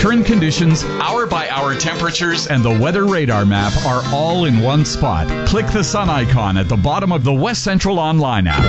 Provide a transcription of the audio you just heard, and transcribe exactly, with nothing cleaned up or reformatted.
current conditions, hour-by-hour temperatures, and the weather radar map are all in one spot. Click the sun icon at the bottom of the West Central Online app.